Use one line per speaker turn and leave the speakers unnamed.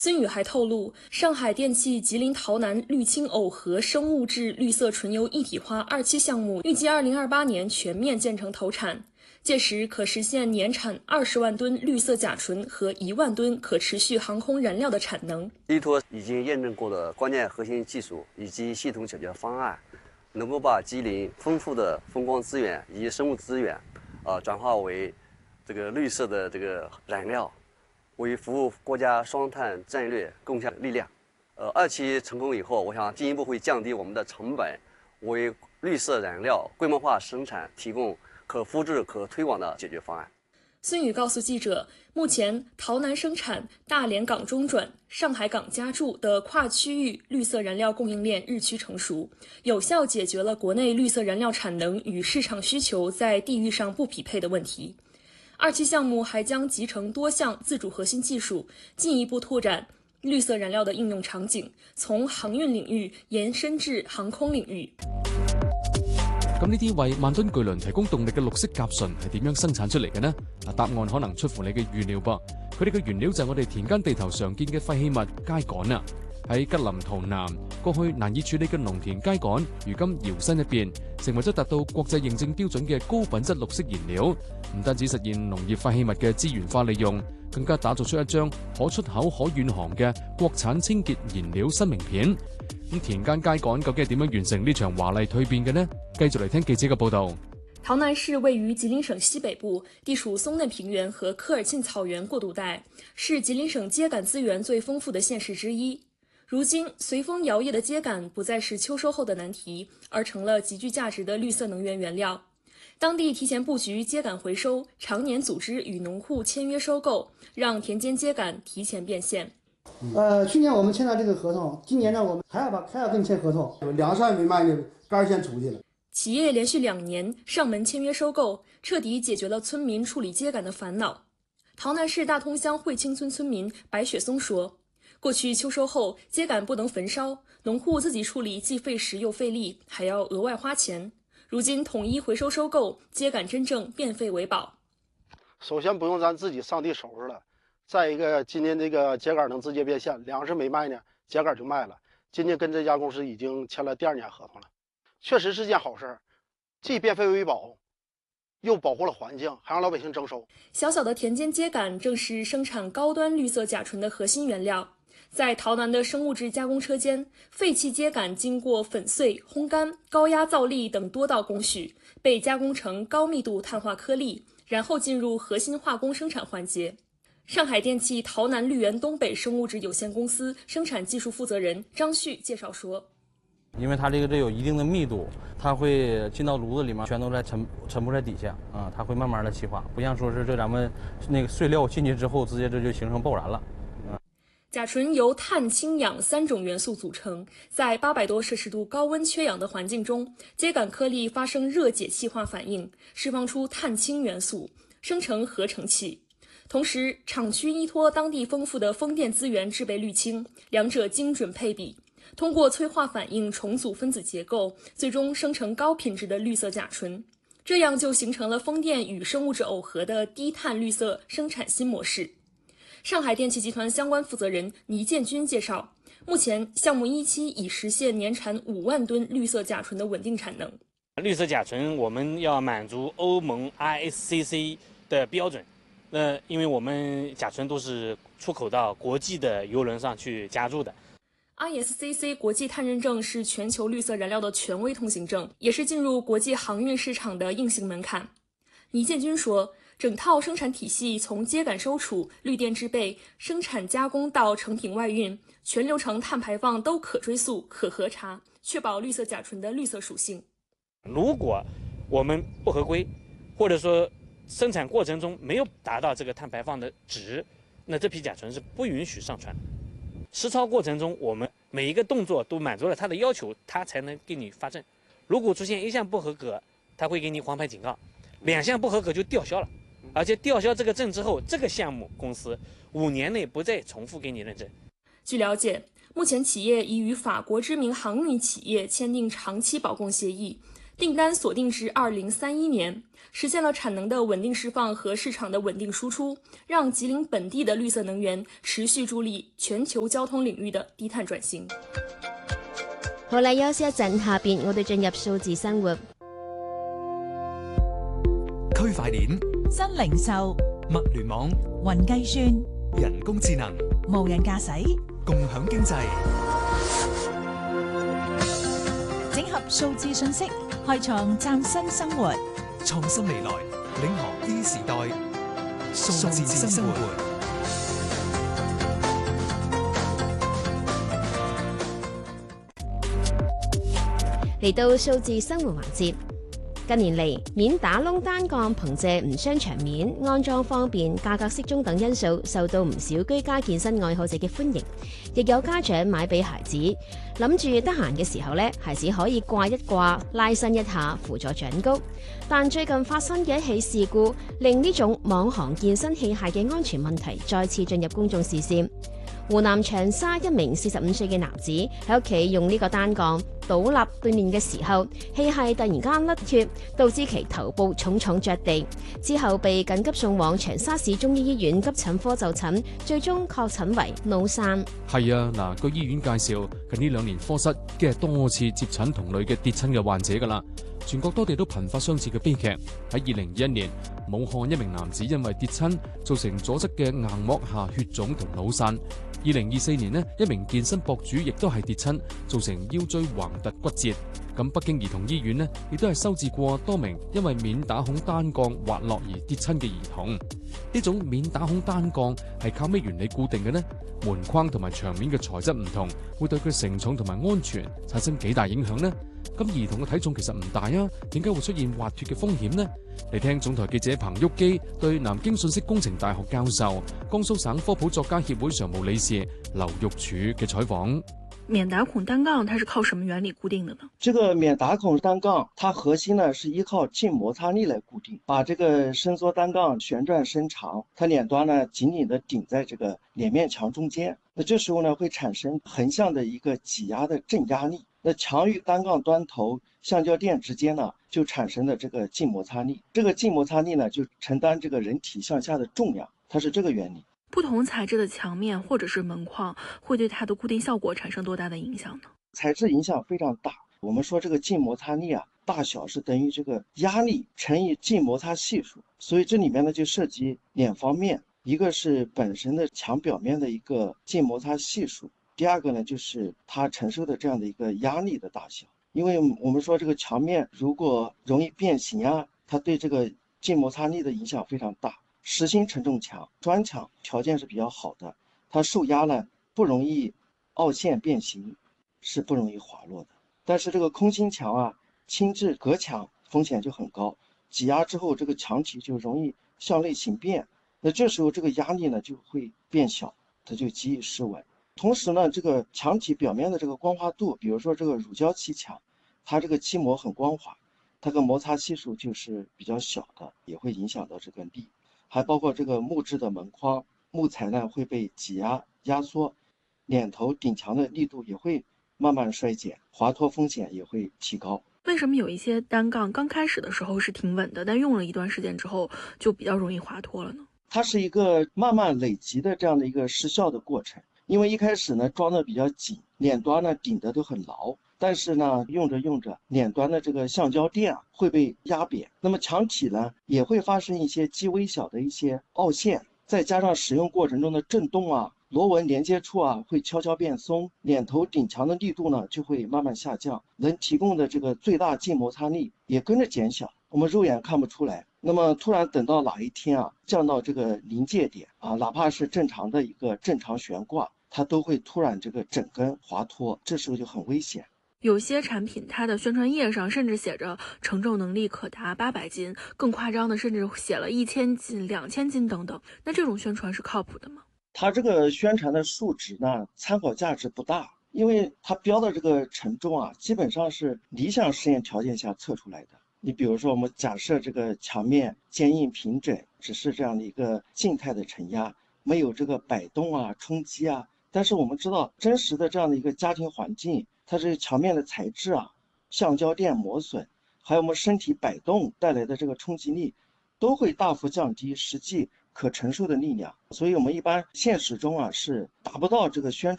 孙宇还透露，上海电气吉林洮南氯氢耦合生物质绿色纯油一体化2期项目预计2028年全面建成投产，届时可实现年产20万吨绿色甲醇和1万吨可持续航空燃料的产能。
依托已经验证过的关键核心技术以及系统解决方案，能够把吉林丰富的风光资源以及生物资源，转化为这个绿色的这个燃料，为服务国家双碳战略贡献力量。2期成功以后，我想进一步会降低我们的成本，为绿色燃料规模化生产提供可复制、可推广的解决方案。
孙宇告诉记者，目前洮南生产、大连港中转、上海港加注的跨区域绿色燃料供应链日趋成熟，有效解决了国内绿色燃料产能与市场需求在地域上不匹配的问题。2期项目还将集成多项自主核心技術，進一步拓展綠色燃料的應用場景，從航運領域延伸至航空領域。
咁呢啲為萬噸巨輪提供動力嘅綠色甲醇係點樣生產出嚟嘅呢？答案可能出乎你嘅預料噃。佢哋嘅原料就係我哋田間地頭常見嘅廢棄物秸稈啊。喺吉林洮南，過去難以處理嘅農田秸稈，如今搖身一變，成為咗達到國際認證標準嘅高品質綠色燃料。唔單止實現農業廢棄物嘅資源化利用，更加打造出一張可出口可遠航嘅國產清潔燃料新名片。咁田間秸稈究竟係點樣完成呢場華麗蛻變嘅呢？繼續嚟聽記者嘅報導。
洮南市位於吉林省西北部，地處松嫩平原和科爾沁草原過渡帶，是吉林省秸稈資源最豐富的縣市之一。如今，隨風搖曳的秸稈不再是秋收後的難題，而成了極具價值的綠色能源原料。當地提前佈局秸稈回收，常年組織與農戶簽約收購，讓田間秸稈提前變現。
去年我們簽了這個合同，今年呢我們還要跟簽合同，2扇沒賣呢，杆先出去了。
企業連續2年上門簽約收購，徹底解決了村民處理秸稈的煩惱。洮南市大通鄉惠清村村民白雪松說，過去秋收後秸稈不能焚燒，農戶自己處理既費時又費力，還要額外花錢。如今統一回收收購，秸稈真正變廢為寶。
首先不用咱自己上地收拾了，再一個今年這個秸稈能直接變現，糧食沒賣呢，秸稈就賣了。今年跟這家公司已經簽了第2年合同了，確實是件好事，既變廢為寶，又保護了環境，還讓老百姓徵收。
小小的田間秸稈正是生產高端綠色甲醇的核心原料。在洮南的生物質加工車間，廢棄秸稈經過粉碎、烘乾、高壓造粒等多道工序，被加工成高密度碳化顆粒，然後進入核心化工生產環節。上海電氣洮南綠源東北生物質有限公司生產技術負責人張旭介紹說，
因為它這有一定的密度，它會進到爐子裡面，全都在沉不在底下啊，它會慢慢的氣化，不像說是這咱們那個碎料進去之後，直接這就形成爆燃了。
甲醇由碳、氫、氧3種元素組成，在800多攝氏度高溫缺氧的環境中，秸稈顆粒發生熱解氣化反應，釋放出碳氫元素，生成合成氣。同時，廠區依托當地豐富的風電資源製備氯氫，兩者精準配比，通過催化反應重組分子結構，最終生成高品質的綠色甲醇。這樣就形成了風電與生物質耦合的低碳綠色生產新模式。上海電氣集團相關負責人倪建軍介紹，目前項目1期已實現年產5萬噸綠色甲醇的穩定產能。
綠色甲醇我們要滿足歐盟 RSCC 的標準，因為我們甲醇都是出口到國際的郵輪上去加注的。
RSCC 國際碳認證是全球綠色燃料的權威通行證，也是進入國際航運市場的硬性門檻。倪建軍說，整套生產體系從秸稈收儲、綠電製備、生產加工到成品外運，全流程碳排放都可追溯、可核查，確保綠色甲醇的綠色屬性。
如果我們不合規，或者說生產過程中沒有達到這個碳排放的值，那這批甲醇是不允許上傳。實操過程中，我們每一個動作都滿足了它的要求，它才能給你發證。如果出現1項不合格，它會給你黃牌警告；2項不合格就吊銷了。而且吊銷這個證之後，這個項目公司5年內不再重複給你認證。
據了解，目前企業已與法國知名航運企業簽訂長期保供協議， 订单锁定至2031年，实现了产能的稳定释放和市场的稳定輸出，讓吉林本地的綠色能源持續助力全球交通領域的低碳轉型。
好啦，休息一陣，下邊我哋進入數字生活。
區塊鏈、
新零售、
物聯網、
雲計算、
人工智能、
無人駕駛、
共享經濟，
整合數字信息，開創嶄新生活，
創新未來，領航 E 時代，數字生活。
嚟到數字生活環節。近年嚟，免打窿單槓憑借唔傷牆面、安裝方便、價格適中等因素，受到唔少居家健身愛好者嘅歡迎。亦有家長買俾孩子，諗住得閒嘅時候呢，孩子可以掛一掛、拉伸一下，輔助長高。但最近發生嘅一起事故，令呢種網行健身器械嘅安全問題再次進入公眾視線。湖南長沙一名45歲嘅男子喺屋企用呢個單槓倒立鍛煉嘅時候，器械突然間甩脱，導致其頭部重重着地，之後被緊急送往長沙市中醫醫院急診科就診，最終確診為腦疝。
係啊，嗱，據醫院介紹，近呢2年科室已經係多次接診同類嘅跌親嘅患者㗎啦。全國多地都頻發相似嘅悲劇。喺2021年，武漢一名男子因為跌親，造成左側嘅硬膜下血腫同腦疝。2024年呢，一名健身博主亦都係跌親，造成腰椎橫突骨折。咁北京兒童醫院呢，亦都係收治過多名因為免打孔單槓滑落而跌親嘅兒童。呢種免打孔單槓係靠咩原理固定嘅呢？門框同埋牆面嘅材質唔同，會對佢承重同埋安全產生幾大影響呢？咁兒童嘅體重其實唔大啊，點解會出現滑脱嘅風險呢？嚟聽總台記者彭旭基對南京信息工程大學教授、江蘇省科普作家協會常務理事劉玉柱嘅採訪。
免打孔單槓它是靠什麼原理固定的呢？
這個免打孔單槓，它核心呢是依靠靜摩擦力來固定，把這個伸縮單槓旋轉伸長，它臉端呢緊緊地頂在這個臉面牆中間，那這時候呢會產生橫向的一個擠壓的正壓力，那牆與單槓端頭橡膠墊之間呢就產生了這個靜摩擦力，這個靜摩擦力呢就承擔這個人體向下的重量，它是這個原理。
不同材質的牆面或者是門框會對它的固定效果產生多大的影響呢？
材質影響非常大。我們說這個靜摩擦力啊，大小是等於這個壓力乘以靜摩擦係數，所以這裡面呢就涉及兩方面，一個是本身的牆表面的一個靜摩擦係數，第二個呢就是它承受的這樣的一個壓力的大小。因為我們說這個牆面如果容易變形啊，它對這個靜摩擦力的影響非常大。實心承重牆、磚牆條件是比較好的，它受壓呢不容易凹陷變形，是不容易滑落的。但是這個空心牆啊、輕質隔牆風險就很高，擠壓之後這個牆體就容易向內形變，那這時候這個壓力呢就會變小，它就極易失穩。同時呢，這個牆體表面的這個光滑度，比如說這個乳膠漆牆，它這個漆膜很光滑，它的摩擦係數就是比較小的，也會影響到這個力。還包括這個木質的門框，木材呢會被擠壓壓縮，臉頭頂牆的力度也會慢慢衰減，滑脫風險也會提高。
為什麼有一些單槓剛開始的時候是挺穩的，但用了一段時間之後就比較容易滑脫了呢？
它是一個慢慢累積的這樣的一個失效的過程，因為一開始呢裝得比較緊，臉端呢頂得都很牢。但是呢，用着用着，臉端的這個橡膠墊啊會被壓扁，那麼牆體呢也會發生一些極微小的一些凹陷，再加上使用過程中的震動啊，螺紋連接處啊會悄悄變鬆，臉頭頂牆的力度呢就會慢慢下降，能提供的這個最大靜摩擦力也跟着減小，我們肉眼看不出來。那麼突然等到哪一天啊降到這個臨界點啊，哪怕是正常的一個正常懸掛，它都會突然這個整根滑脫，這時候就很危險。
有些產品它的宣傳頁上甚至寫着承重能力可達800斤，更誇張的甚至寫了1000斤、2000斤等等。那這種宣傳是靠譜的嗎？
它這個宣傳的數值呢，參考價值不大，因為它標的這個承重啊，基本上是理想實驗條件下測出來的。你比如說，我們假設這個牆面堅硬平整，只是這樣的一個靜態的承壓，沒有這個擺動啊、衝擊啊。但是我們知道，真實的這樣的一個家庭環境，它這牆面的材質啊、橡膠墊磨損， 还有我们身体摆动带来的这个冲击力，都会大幅降低实际可承受的力量。所以我们一般现实中是达不到这个宣传